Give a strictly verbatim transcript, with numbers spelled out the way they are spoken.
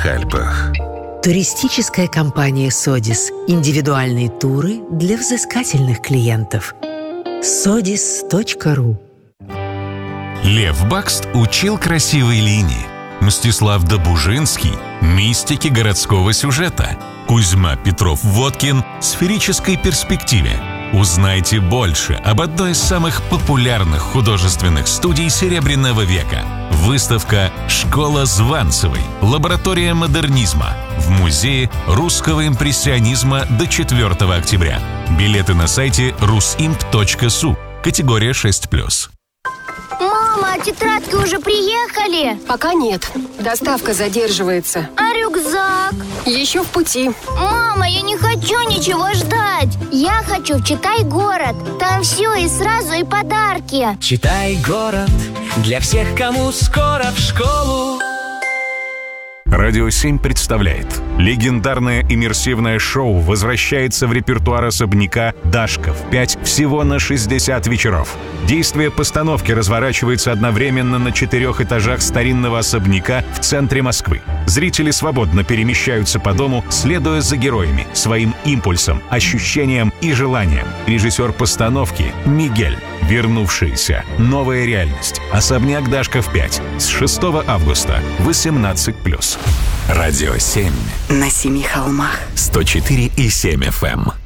Южных Альпах. Туристическая компания «Содис». Индивидуальные туры для взыскательных клиентов. содис точка ру. Лев Бакст учил красивой линии. Мстислав Добужинский – мистики городского сюжета. Кузьма Петров-Водкин – сферической перспективе. Узнайте больше об одной из самых популярных художественных студий Серебряного века. Выставка «Школа Званцевой. Лаборатория модернизма» в Музее русского импрессионизма до четвёртого октября. Билеты на сайте русимп точка су. Категория шесть плюс. Мама, а тетрадки уже приехали? Пока нет. Доставка задерживается. А рюкзак? Еще в пути. Мама, я не хочу ничего ждать. Я хочу в «Читай город». Там все и сразу, и подарки. Читай город для всех, кому скоро в школу. Радио семь представляет. Легендарное иммерсивное шоу возвращается в репертуар особняка «Дашков пять» всего на шестьдесят вечеров. Действие постановки разворачивается одновременно на четырех этажах старинного особняка в центре Москвы. Зрители свободно перемещаются по дому, следуя за героями, своим импульсом, ощущениям и желаниям. Режиссер постановки Мигель. Вернувшаяся. Новая реальность. Особняк Дашков пять. С шестого августа. восемнадцать плюс. Радио семь. На семи холмах. сто четыре и семь эф эм.